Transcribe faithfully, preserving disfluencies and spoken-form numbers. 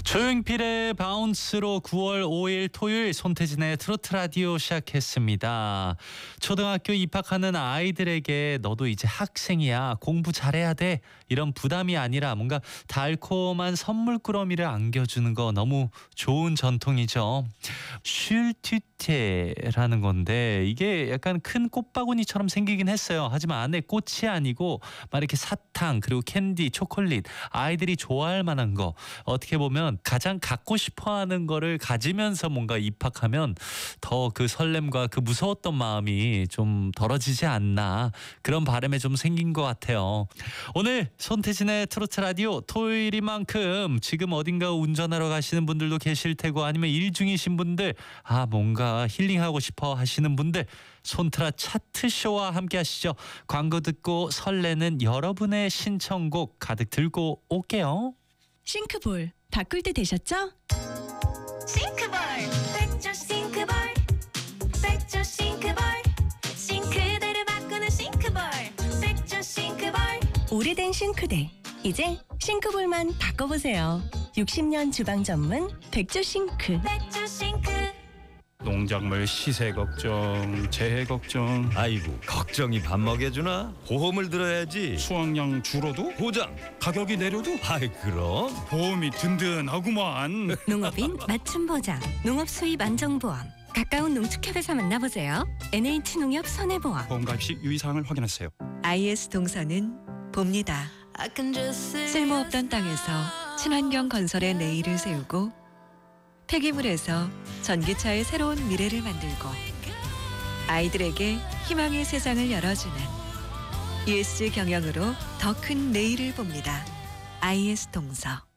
조용필의 바운스로 구월 오일 토요일 손태진의 트로트 라디오 시작했습니다. 초등학교 입학하는 아이들에게 너도 이제 학생이야, 공부 잘해야 돼, 이런 부담이 아니라 뭔가 달콤한 선물꾸러미를 안겨주는 거 너무 좋은 전통이죠. 슐티테라는 건데 이게 약간 큰 꽃바구니처럼 생기긴 했어요. 하지만 안에 꽃이 아니고 막 이렇게 사탕 그리고 캔디, 초콜릿, 아이들이 좋아할 만한 거, 어떻게 보면 가장 갖고 싶어하는 거를 가지면서 뭔가 입학하면 더 그 설렘과 그 무서웠던 마음이 좀 덜어지지 않나, 그런 바람에 좀 생긴 것 같아요. 오늘 손태진의 트로트 라디오 토요일인 만큼 지금 어딘가 운전하러 가시는 분들도 계실 테고, 아니면 일 중이신 분들, 아 뭔가 힐링하고 싶어 하시는 분들, 손트라 차트쇼와 함께 하시죠. 광고 듣고 설레는 여러분의 신청곡 가득 들고 올게요. 싱크볼 바꿀 때 되셨죠? 싱크볼 백조 싱크볼 백조 싱크볼 싱크대를 바꾸는 싱크볼 백조 싱크볼. 오래된 싱크대 이제 싱크볼만 바꿔보세요. 육십 년 주방 전문 백조 싱크. 백조 싱크. 농작물 시세 걱정, 재해 걱정, 아이고 걱정이 밥 먹여주나? 보험을 들어야지. 수확량 줄어도 보장. 가격이 내려도 아이 그럼 보험이 든든하구만. 농업인 맞춤 보장, 농업 수입 안정보험. 가까운 농축협에서 만나보세요. 엔에이치 농협 손해보험. 보험 가입 시 유의사항을 확인하세요. 아이에스 동서는 봅니다. 쓸모없던 땅에서 친환경 건설의 내일을 세우고, 폐기물에서 전기차의 새로운 미래를 만들고, 아이들에게 희망의 세상을 열어주는 이에스지 경영으로 더 큰 내일을 봅니다. 아이에스 동서.